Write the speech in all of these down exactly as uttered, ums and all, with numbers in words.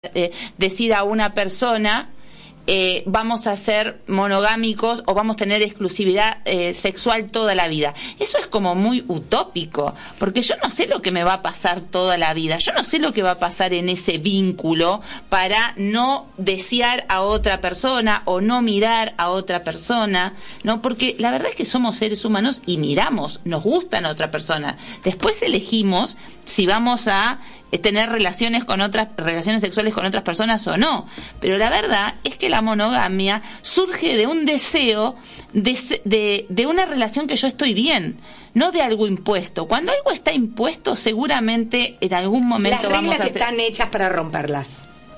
eh, decida a una persona eh, vamos a ser monogámicos o vamos a tener exclusividad eh, sexual toda la vida. Eso es como muy utópico, porque yo no sé lo que me va a pasar toda la vida, yo no sé lo que va a pasar en ese vínculo para no desear a otra persona o no mirar a otra persona, ¿no? Porque la verdad es que somos seres humanos y miramos, nos gustan a otra persona, después elegimos si vamos a tener relaciones con otras relaciones sexuales con otras personas o no, pero la verdad es que la monogamia surge de un deseo de, de, de una relación que yo estoy bien, no de algo impuesto. Cuando algo está impuesto, seguramente en algún momento las reglas vamos a hacer... están hechas para romperlas.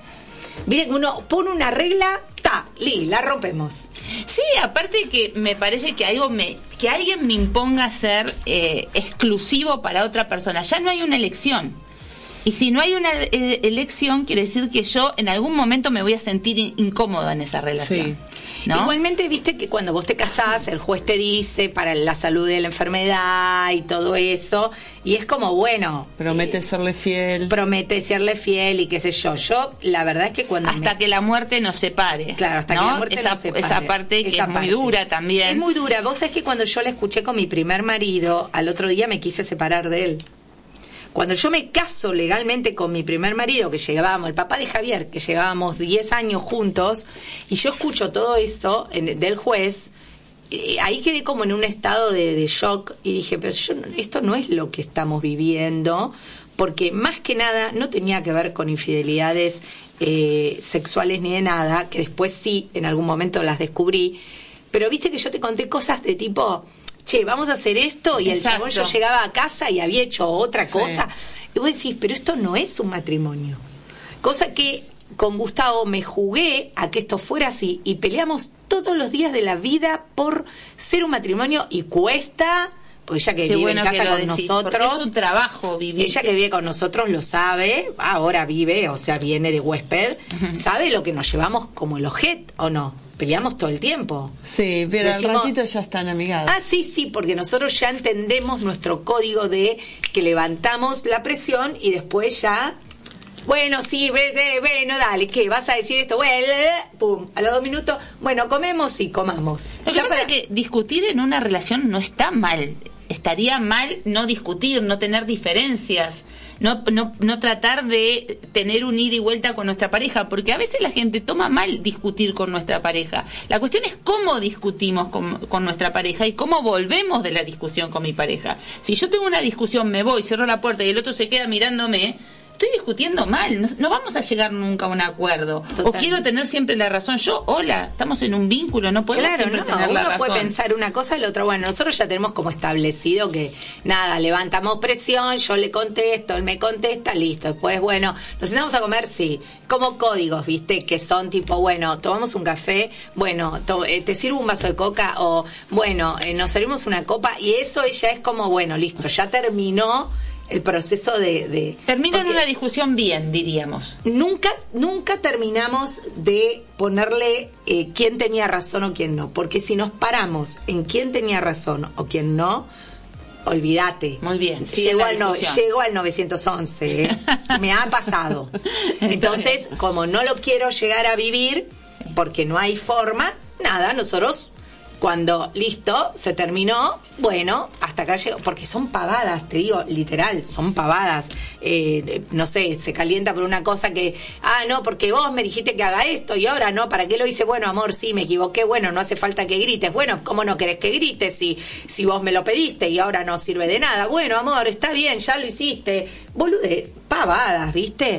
Miren, uno pone una regla, ta, li, la rompemos. Sí, aparte que me parece que algo me, que alguien me imponga ser eh, exclusivo para otra persona, ya no hay una elección. Y si no hay una eh, elección, quiere decir que yo en algún momento me voy a sentir in- incómoda en esa relación. Sí. ¿No? Igualmente, viste que cuando vos te casás, el juez te dice para la salud de la enfermedad y todo eso, y es como, bueno... Promete eh, serle fiel. Promete serle fiel y qué sé yo. Yo, la verdad es que cuando... Hasta me... que la muerte nos separe. Claro, hasta ¿no? que la muerte esa, nos separe. Esa parte que esa es parte. muy dura también. Es muy dura. Vos sabés que cuando yo la escuché con mi primer marido, al otro día me quise separar de él. Cuando yo me caso legalmente con mi primer marido, que llevábamos, el papá de Javier, que llevábamos diez años juntos, y yo escucho todo eso en, del juez, eh, ahí quedé como en un estado de, de shock, y dije, pero yo, esto no es lo que estamos viviendo, porque más que nada no tenía que ver con infidelidades eh, sexuales ni de nada, que después sí, en algún momento las descubrí, pero viste que yo te conté cosas de tipo... Che, vamos a hacer esto, y Exacto. el chabón yo llegaba a casa y había hecho otra Sí. cosa, y vos decís, pero esto no es un matrimonio. Cosa que con Gustavo me jugué a que esto fuera así, y peleamos todos los días de la vida por ser un matrimonio, y cuesta, porque ella que Qué vive bueno en casa que lo con decís, nosotros, es un trabajo vivir. Ella que vive con nosotros lo sabe, ahora vive, o sea, viene de huésped, uh-huh. Sabe lo que nos llevamos como el ojete, ¿o no? Peleamos todo el tiempo. Sí, pero Decimos, al ratito ya están amigadas. Ah, sí, sí, porque nosotros ya entendemos nuestro código de que levantamos la presión y después ya... Bueno, sí, ve, ve, bueno, dale, ¿qué? ¿Vas a decir esto? Bueno, pum, a los dos minutos, bueno, comemos y comamos. Lo que ya pasa para... es que discutir en una relación no está mal. Estaría mal no discutir, no tener diferencias, no, no, no tratar de tener un ida y vuelta con nuestra pareja, porque a veces la gente toma mal discutir con nuestra pareja. La cuestión es cómo discutimos con, con nuestra pareja y cómo volvemos de la discusión con mi pareja. Si yo tengo una discusión, me voy, cierro la puerta y el otro se queda mirándome, estoy discutiendo mal, no, no vamos a llegar nunca a un acuerdo. Total. O quiero tener siempre la razón. Yo, hola, estamos en un vínculo, no podemos claro, siempre no, tener la uno razón. puede pensar una cosa y la otra. Bueno, nosotros ya tenemos como establecido que, nada, levantamos presión, yo le contesto, él me contesta, listo. Después, bueno, nos sentamos a comer, sí. Como códigos, ¿viste? Que son tipo, bueno, tomamos un café, bueno, to- eh, te sirvo un vaso de coca, o, bueno, eh, nos servimos una copa, y eso ya es como, bueno, listo, ya terminó el proceso de... de Termina en una discusión bien, diríamos. Nunca, nunca terminamos de ponerle eh, quién tenía razón o quién no, porque si nos paramos en quién tenía razón o quién no, olvídate. Muy bien. Llego al, no, llego al novecientos once, ¿eh? Me ha pasado. Entonces, como no lo quiero llegar a vivir, porque no hay forma, nada, nosotros... Cuando, listo, se terminó, bueno, hasta acá llegó, porque son pavadas, te digo, literal, son pavadas. Eh, no sé, se calienta por una cosa que, ah, no, porque vos me dijiste que haga esto y ahora no, ¿para qué lo hice? Bueno, amor, sí, me equivoqué, bueno, no hace falta que grites. Bueno, ¿cómo no querés que grites si, si vos me lo pediste y ahora no sirve de nada? Bueno, amor, está bien, ya lo hiciste. Bolude, pavadas, ¿viste?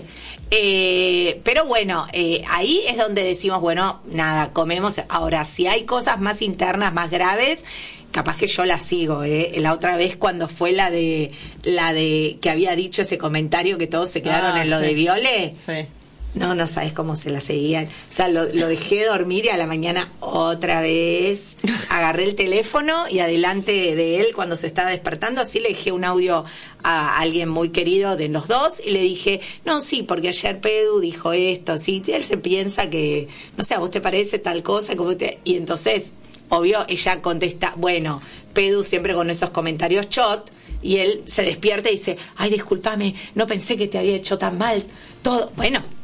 Eh, pero bueno, eh, ahí es donde decimos, bueno, nada, comemos. Ahora, si hay cosas más internas, más graves, capaz que yo la sigo, ¿eh? La otra vez cuando fue la de la de que había dicho ese comentario que todos se quedaron ah, en lo sí. de Viole. Sí. No, no sabes cómo se la seguían. O sea, lo, lo dejé dormir y a la mañana otra vez agarré el teléfono y adelante de él cuando se estaba despertando, así le dejé un audio a alguien muy querido de los dos y le dije, no, sí, porque ayer Pedu dijo esto, sí, él se piensa que, no sé, a vos te parece tal cosa, como te... y entonces, obvio, ella contesta, bueno, Pedu siempre con esos comentarios shot, y él se despierta y dice, ay, discúlpame, no pensé que te había hecho tan mal, todo, bueno...